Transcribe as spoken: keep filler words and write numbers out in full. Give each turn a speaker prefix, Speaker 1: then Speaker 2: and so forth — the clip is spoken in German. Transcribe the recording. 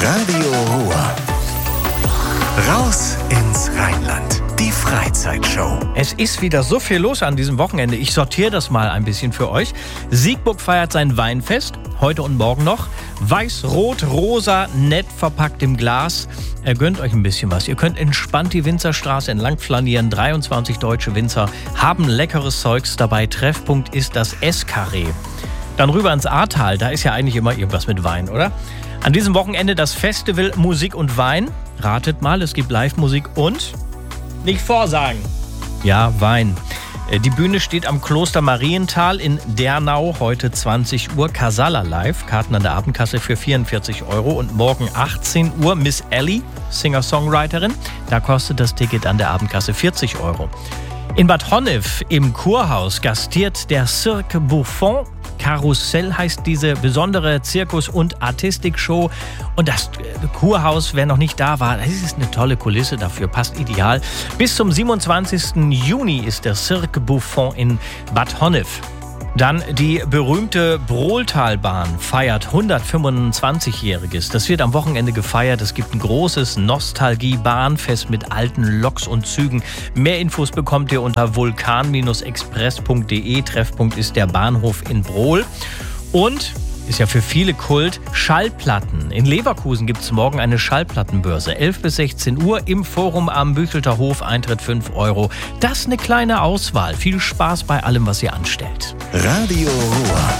Speaker 1: Radio Ruhr. Raus ins Rheinland. Die Freizeitshow.
Speaker 2: Es ist wieder so viel los an diesem Wochenende. Ich sortiere das mal ein bisschen für euch. Siegburg feiert sein Weinfest. Heute und morgen noch. Weiß, rot, rosa, nett verpackt im Glas. Er gönnt euch ein bisschen was. Ihr könnt entspannt die Winzerstraße entlang flanieren. dreiundzwanzig deutsche Winzer haben leckeres Zeugs dabei. Treffpunkt ist das Eskarree. Dann rüber ins Ahrtal. Da ist ja eigentlich immer irgendwas mit Wein, oder? An diesem Wochenende das Festival Musik und Wein. Ratet mal, es gibt Live-Musik und... Nicht vorsagen. Ja, Wein. Die Bühne steht am Kloster Marienthal in Dernau. Heute zwanzig Uhr Casala live. Karten an der Abendkasse für vierundvierzig Euro. Und morgen achtzehn Uhr Miss Ellie, Singer-Songwriterin. Da kostet das Ticket an der Abendkasse vierzig Euro. In Bad Honnef im Kurhaus gastiert der Cirque Buffon. Karussell heißt diese besondere Zirkus- und Artistikshow. Und das Kurhaus, wer noch nicht da war, das ist eine tolle Kulisse dafür, passt ideal. Bis zum siebenundzwanzigsten Juni ist der Cirque Buffon in Bad Honnef. Dann die berühmte Brohltalbahn feiert hundertfünfundzwanzigjähriges. Das wird am Wochenende gefeiert. Es gibt ein großes Nostalgie-Bahnfest mit alten Loks und Zügen. Mehr Infos bekommt ihr unter vulkan express punkt de. Treffpunkt ist der Bahnhof in Brohl. Und ist ja für viele Kult, Schallplatten. In Leverkusen gibt es morgen eine Schallplattenbörse. elf bis sechzehn Uhr im Forum am Büchelter Hof. Eintritt fünf Euro. Das ist eine kleine Auswahl. Viel Spaß bei allem, was ihr anstellt.
Speaker 1: Radio Ruhr.